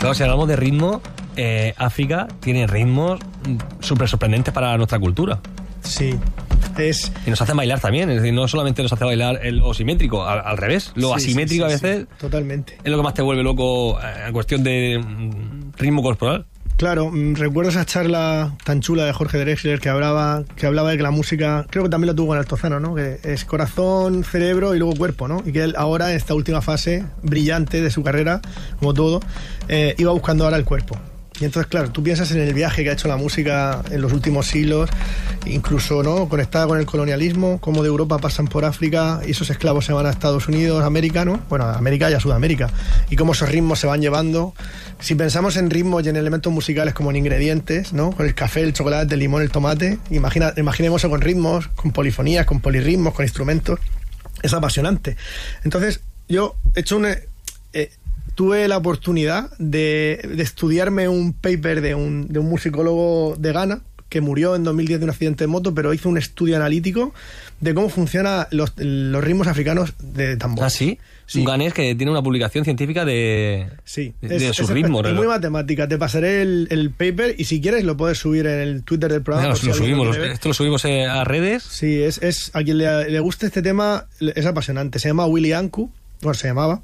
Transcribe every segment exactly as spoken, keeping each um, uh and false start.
Claro, si hablamos de ritmo, eh, África tiene ritmos súper sorprendentes para nuestra cultura. Sí. Es... Y nos hacen bailar también, es decir, no solamente nos hace bailar el, lo simétrico, al, al revés, lo sí, asimétrico sí, sí, a veces sí, totalmente. Es lo que más te vuelve loco en cuestión de mm, ritmo corporal. Claro, recuerdo esa charla tan chula de Jorge Drexler que hablaba, que hablaba de que la música, creo que también lo tuvo con Altozano, ¿no? Que es corazón, cerebro y luego cuerpo, ¿no? Y que él ahora, en esta última fase brillante de su carrera, como todo, eh, iba buscando ahora el cuerpo. Y entonces, claro, tú piensas en el viaje que ha hecho la música en los últimos siglos, incluso, ¿no?, conectada con el colonialismo, cómo de Europa pasan por África y esos esclavos se van a Estados Unidos, América, ¿no? Bueno, a América y a Sudamérica. Y cómo esos ritmos se van llevando. Si pensamos en ritmos y en elementos musicales como en ingredientes, ¿no?, con el café, el chocolate, el limón, el tomate, imagina, imaginemos eso con ritmos, con polifonías, con polirritmos, con instrumentos. Es apasionante. Entonces, yo he hecho un... Eh, tuve la oportunidad de, de estudiarme un paper de un, de un musicólogo de Ghana que murió en dos mil diez de un accidente de moto, pero hizo un estudio analítico de cómo funcionan los, los ritmos africanos de tambor. ¿Ah, sí? Sí. Un ganés que tiene una publicación científica de, sí, de, es, de sus es, ritmos. Es muy matemática. Te pasaré el, el paper y si quieres lo puedes subir en el Twitter del programa. No, si lo subimos, lo, esto lo subimos eh, a redes. Sí, es, es a quien le, le guste este tema es apasionante. Se llama Willy Anku, bueno, se llamaba,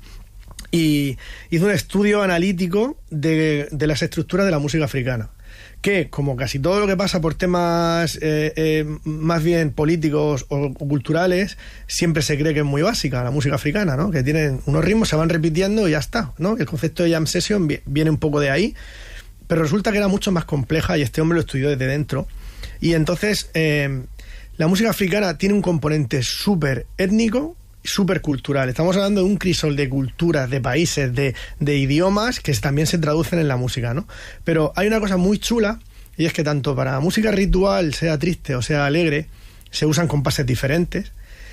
y hizo un estudio analítico de, de las estructuras de la música africana, que, como casi todo lo que pasa por temas eh, eh, más bien políticos o, o culturales, siempre se cree que es muy básica la música africana, ¿no? Que tienen unos ritmos, se van repitiendo y ya está, ¿no? El concepto de jam session viene un poco de ahí, pero resulta que era mucho más compleja y este hombre lo estudió desde dentro. Y entonces eh, la música africana tiene un componente súper étnico, súper cultural. Estamos hablando de un crisol de culturas, de países, de, de idiomas que también se traducen en la música, ¿no? Pero hay una cosa muy chula, y es que tanto para música ritual, sea triste o sea alegre, se usan compases diferentes,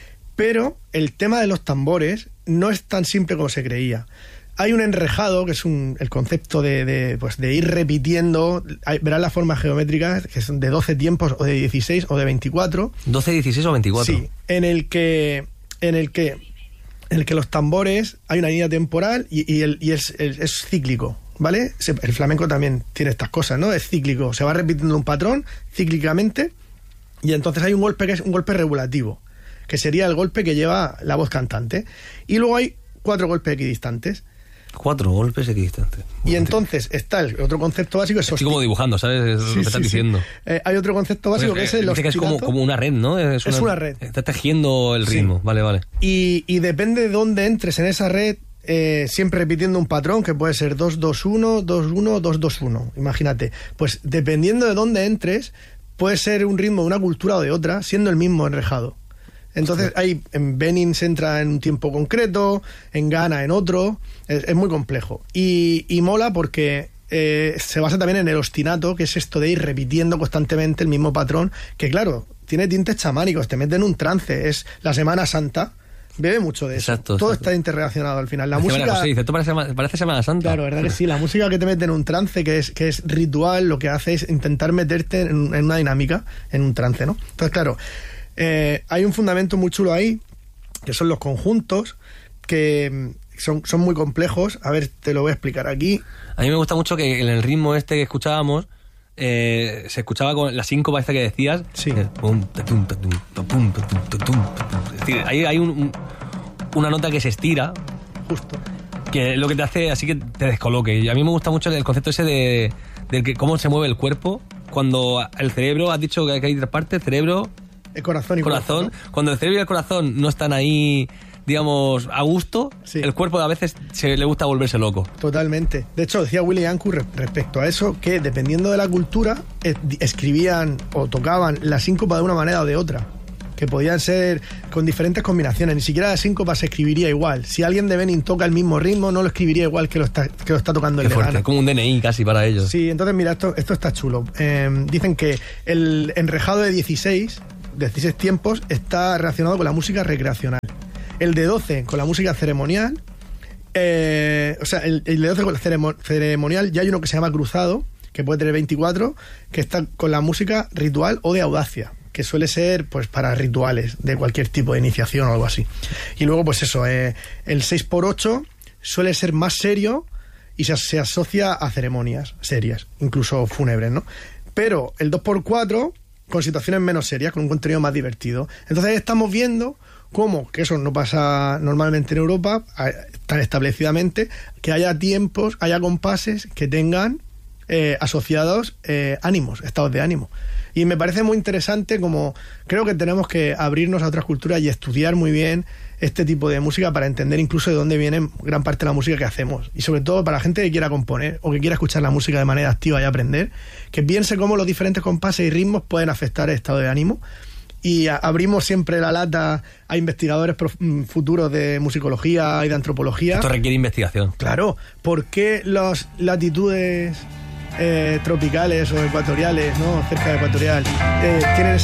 pero el tema de los tambores no es tan simple como se creía. Hay un enrejado, que es un, el concepto de, de, pues de ir repitiendo, hay, verás las formas geométricas, que son de doce tiempos, o de dieciséis, o de veinticuatro. ¿doce, dieciséis o veinticuatro? Sí, en el que... en el que en el que los tambores hay una línea temporal y, y, el, y es, es, es cíclico, ¿vale? El flamenco también tiene estas cosas, ¿no? Es cíclico, se va repitiendo un patrón cíclicamente y entonces hay un golpe que es un golpe regulativo, que sería el golpe que lleva la voz cantante, y luego hay cuatro golpes equidistantes. Cuatro golpes equidistantes. Y entonces está el otro concepto básico. Es Estoy como dibujando, ¿sabes? Es sí, lo que sí, estás sí. diciendo. Eh, hay otro concepto básico pues, que eh, es el dice que es como, como una red, ¿no? Es una, es una red. Está tejiendo el ritmo, sí. Vale, vale. Y, y depende de dónde entres en esa red, eh, siempre repitiendo un patrón que puede ser dos dos uno, dos uno, dos dos uno. Imagínate. Pues dependiendo de dónde entres, puede ser un ritmo de una cultura o de otra, siendo el mismo enrejado. Entonces, hay, en Benin se entra en un tiempo concreto, en Ghana en otro, es, es muy complejo. Y, y mola porque eh, se basa también en el ostinato, que es esto de ir repitiendo constantemente el mismo patrón, que claro, tiene tintes chamánicos, te mete en un trance, es la Semana Santa, bebe mucho de eso. Exacto, todo exacto. está interrelacionado al final. La Parece música... José dice, esto parece, parece Semana Santa. Claro, ¿verdad que sí? La música que te mete en un trance, que es, que es ritual, lo que hace es intentar meterte en, en una dinámica, en un trance, ¿no? Entonces, claro... Eh, hay un fundamento muy chulo ahí, que son los conjuntos, que son, son muy complejos. A ver, te lo voy a explicar aquí. A mí me gusta mucho que en el ritmo este que escuchábamos, eh, se escuchaba con la síncopa esta que decías. Sí. Es decir, hay, hay un, un, una nota que se estira. Justo. Que es lo que te hace así que te descoloque. Y a mí me gusta mucho el concepto ese de, de que cómo se mueve el cuerpo. Cuando el cerebro, has dicho que hay tres partes, cerebro... El corazón y corazón. corazón, ¿no? Cuando el cerebro y el corazón no están ahí, digamos, a gusto, sí. El cuerpo a veces se le gusta volverse loco. Totalmente. De hecho, decía Willy Anku respecto a eso, que dependiendo de la cultura, escribían o tocaban la síncopa de una manera o de otra. Que podían ser con diferentes combinaciones. Ni siquiera la síncopa se escribiría igual. Si alguien de Benin toca el mismo ritmo, no lo escribiría igual que lo está, que lo está tocando el de Ghana. Como un D N I casi para ellos. Sí, entonces mira, esto, esto está chulo. Eh, dicen que el enrejado de dieciséis... dieciséis tiempos está relacionado con la música recreacional, el de doce con la música ceremonial, eh, o sea, el, el de doce con la ceremo- ceremonial ya hay uno que se llama cruzado, que puede tener veinticuatro, que está con la música ritual o de audacia, que suele ser pues para rituales de cualquier tipo de iniciación o algo así. Y luego pues eso, eh, el seis por ocho suele ser más serio y se, se asocia a ceremonias serias, incluso fúnebres, ¿no? Pero el dos por cuatro con situaciones menos serias, con un contenido más divertido. Entonces ahí estamos viendo cómo, que eso no pasa normalmente en Europa, tan establecidamente, que haya tiempos, haya compases que tengan eh, asociados eh, ánimos, estados de ánimo. Y me parece muy interesante, como creo que tenemos que abrirnos a otras culturas y estudiar muy bien este tipo de música para entender incluso de dónde viene gran parte de la música que hacemos. Y sobre todo para la gente que quiera componer o que quiera escuchar la música de manera activa y aprender, que piense cómo los diferentes compases y ritmos pueden afectar el estado de ánimo. Y a, abrimos siempre la lata a investigadores prof, futuros de musicología y de antropología. Esto requiere investigación. Claro, ¿por qué las latitudes eh, tropicales o ecuatoriales, ¿no?, cerca de ecuatorial, eh, tienen esa